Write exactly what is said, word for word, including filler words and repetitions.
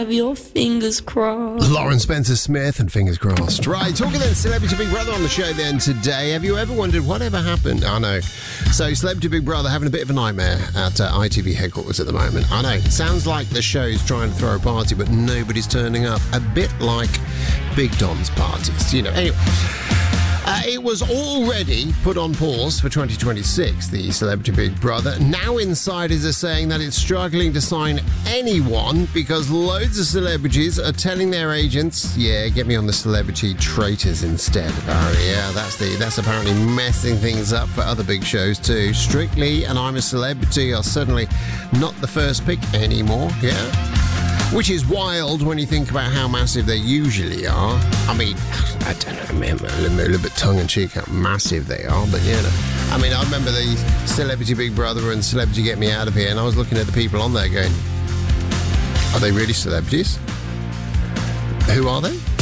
Have your fingers crossed. Lauren Spencer Smith and fingers crossed. Right, talking then Celebrity Big Brother on the show then today. Have you ever wondered whatever happened? I know. So Celebrity Big Brother having a bit of a nightmare at uh, I T V headquarters at the moment. I know. Sounds like the show's trying to throw a party, but nobody's turning up. A bit like Big Don's parties, you know. Anyway. Uh, it was already put on pause for twenty twenty-six, the Celebrity Big Brother. Now insiders are saying that it's struggling to sign anyone because loads of celebrities are telling their agents, yeah, get me on the Celebrity Traitors instead. Oh, yeah, that's the that's apparently messing things up for other big shows too. Strictly and I'm a Celebrity are suddenly not the first pick anymore, yeah? Which is wild when you think about how massive they usually are. I mean, I don't know, man, a little, a little bit tongue-in-cheek how massive they are, but, you know. I mean, I remember the Celebrity Big Brother and Celebrity Get Me Out of Here, and I was looking at the people on there going, are they really celebrities? Who are they?